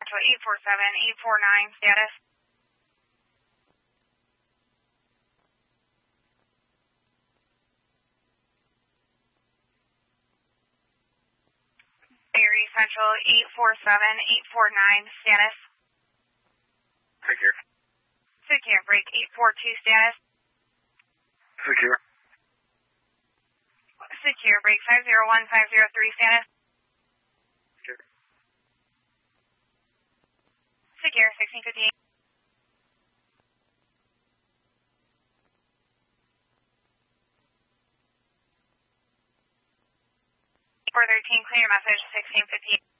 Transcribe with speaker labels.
Speaker 1: Central 847-849, status. Barry Central 847-849, status.
Speaker 2: Secure.
Speaker 1: Secure, break 842, status.
Speaker 2: Secure.
Speaker 1: Secure, break 501-503, status.
Speaker 2: Secure.
Speaker 1: Secure, 1658. Four 13, clear message, 1658.